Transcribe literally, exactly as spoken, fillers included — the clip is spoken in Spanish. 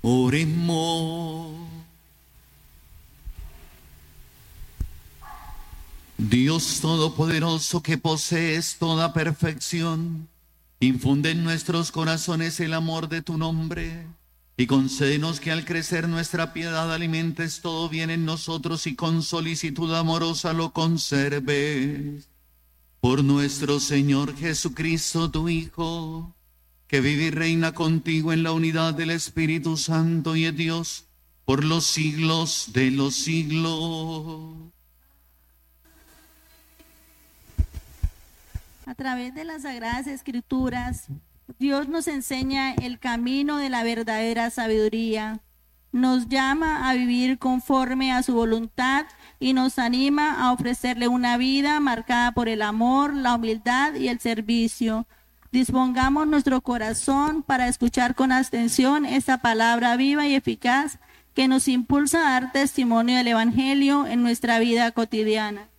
Oremos. Dios Todopoderoso, que posees toda perfección, infunde en nuestros corazones el amor de tu nombre y concédenos que al crecer nuestra piedad alimentes todo bien en nosotros y con solicitud amorosa lo conserves. Por nuestro Señor Jesucristo, tu Hijo, que vive y reina contigo en la unidad del Espíritu Santo y es Dios por los siglos de los siglos. A través de las Sagradas Escrituras, Dios nos enseña el camino de la verdadera sabiduría, nos llama a vivir conforme a su voluntad y nos anima a ofrecerle una vida marcada por el amor, la humildad y el servicio. Dispongamos nuestro corazón para escuchar con atención esta palabra viva y eficaz que nos impulsa a dar testimonio del Evangelio en nuestra vida cotidiana.